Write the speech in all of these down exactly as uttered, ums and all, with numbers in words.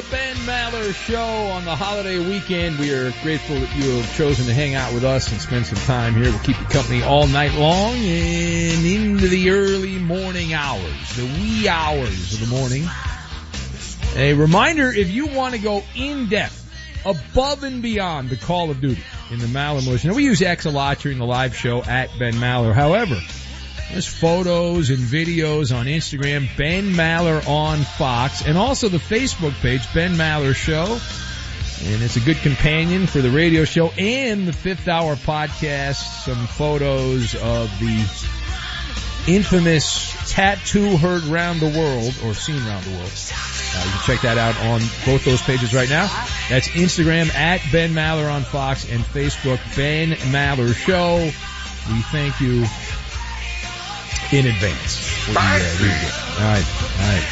the Ben Maller Show on the holiday weekend. We are grateful that you have chosen to hang out with us and spend some time here. We'll keep you company all night long and into the early morning hours, the wee hours of the morning. A reminder, if you want to go in-depth, above and beyond the Call of Duty in the Maller Militia. Now, we use X-a-lot in the live show at Ben Maller. However, there's photos and videos on Instagram, Ben Maller on Fox, and also the Facebook page, Ben Maller Show. And it's a good companion for the radio show and the Fifth Hour podcast. Some photos of the infamous tattoo heard round the world, or seen round the world. Uh, you can check that out on both those pages right now. That's Instagram at Ben Maller on Fox and Facebook, Ben Maller Show. We thank you in advance. We'll be, uh, really all right, all right.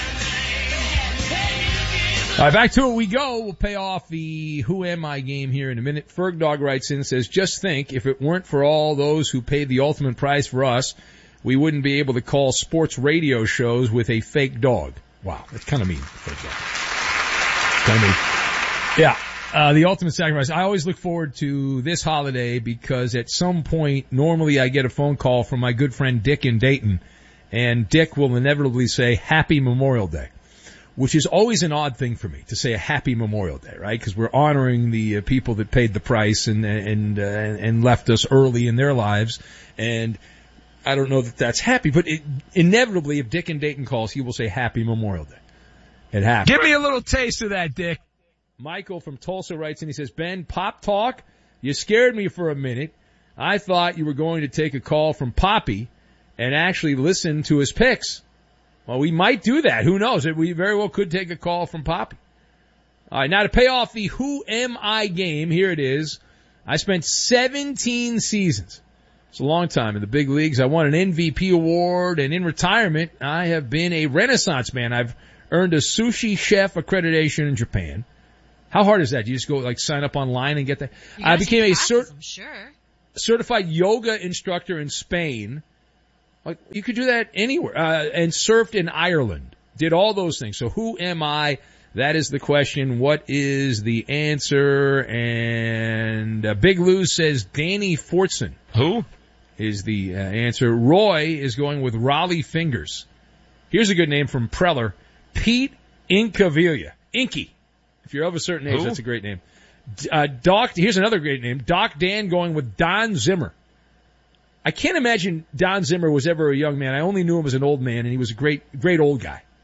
All right, back to it we go. We'll pay off the Who Am I game here in a minute. Fergdog writes in and says, just think, if it weren't for all those who paid the ultimate price for us, we wouldn't be able to call sports radio shows with a fake dog. Wow, that's kind of mean. Kind of mean. Yeah. Uh, the ultimate sacrifice. I always look forward to this holiday because at some point, normally I get a phone call from my good friend Dick in Dayton, and Dick will inevitably say, Happy Memorial Day, which is always an odd thing for me to say a Happy Memorial Day, right? Because we're honoring the uh, people that paid the price and and uh, and left us early in their lives, and I don't know that that's happy, but it, inevitably, if Dick in Dayton calls, he will say Happy Memorial Day. It happens. Give me a little taste of that, Dick. Michael from Tulsa writes in, he says, Ben, Pop Talk, you scared me for a minute. I thought you were going to take a call from Poppy and actually listen to his picks. Well, we might do that. Who knows? We very well could take a call from Poppy. All right, now to pay off the Who Am I game, here it is. I spent seventeen seasons. It's a long time in the big leagues. I won an M V P award, and in retirement, I have been a Renaissance man. I've earned a sushi chef accreditation in Japan. How hard is that? You just go, like, sign up online and get that? I became a cert- sure. certified yoga instructor in Spain. Like, you could do that anywhere. Uh, and surfed in Ireland. Did all those things. So who am I? That is the question. What is the answer? And uh, Big Lou says Danny Fortson. Who? Is the uh, answer. Roy is going with Raleigh Fingers. Here's a good name from Preller. Pete Incaviglia. Inky. If you're of a certain age, Who? that's a great name. Uh, Doc, here's another great name. Doc Dan going with Don Zimmer. I can't imagine Don Zimmer was ever a young man. I only knew him as an old man, and he was a great, great old guy.